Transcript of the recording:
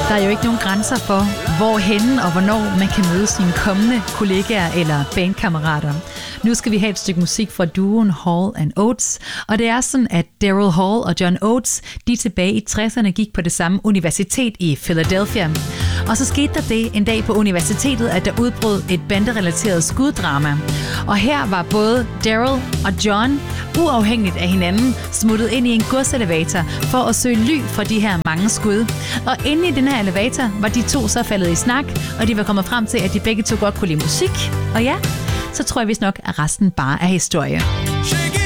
Der er jo ikke nogen grænser for, hvorhenne og hvornår man kan møde sine kommende kollegaer eller bandkammerater. Nu skal vi have et stykke musik fra duoen Hall & Oates, og det er sådan, at Daryl Hall og John Oates, de tilbage i 60'erne gik på det samme universitet i Philadelphia. Og så skete der det en dag på universitetet, at der udbrød et banderelateret skuddrama. Og her var både Daryl og John, uafhængigt af hinanden, smuttet ind i en godselevator for at søge ly for de her mange skud. Og inde i den her elevator var de to så faldet i snak, og de var kommet frem til, at de begge to godt kunne lide musik. Og ja, så tror jeg vist nok, at resten bare er historie.